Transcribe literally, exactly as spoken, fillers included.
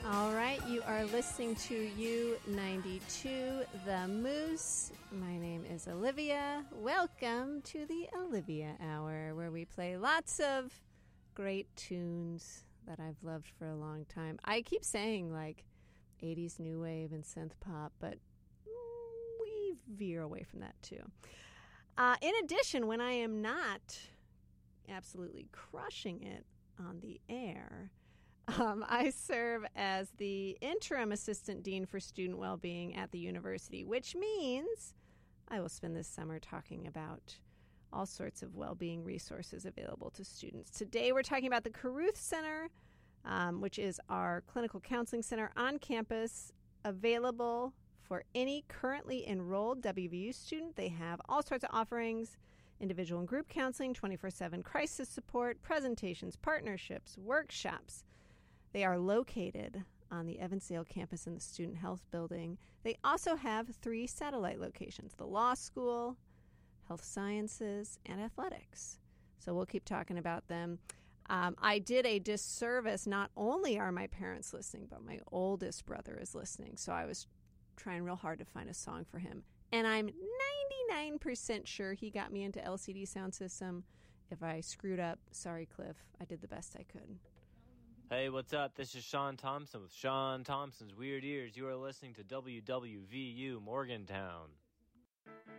All right, you are listening to U ninety-two, The Moose. My name is Olivia. Welcome to the Olivia Hour, where we play lots of great tunes that I've loved for a long time. I keep saying, like, eighties new wave and synth pop, but we veer away from that, too. Uh, in addition, when I am not absolutely crushing it on the air, Um, I serve as the interim assistant dean for student well-being at the university, which means I will spend this summer talking about all sorts of well-being resources available to students. Today we're talking about the Caruth Center, um, which is our clinical counseling center on campus, available for any currently enrolled W V U student. They have all sorts of offerings: individual and group counseling, twenty-four seven crisis support, presentations, partnerships, workshops. They are located on the Evansdale campus in the Student Health Building. They also have three satellite locations: the Law School, Health Sciences, and Athletics. So we'll keep talking about them. Um, I did a disservice. Not only are my parents listening, but my oldest brother is listening. So I was trying real hard to find a song for him. And I'm ninety-nine percent sure he got me into L C D Sound System. If I screwed up, sorry, Cliff. I did the best I could. Hey, what's up? This is Sean Thompson with Sean Thompson's Weird Ears. You are listening to W W V U Morgantown.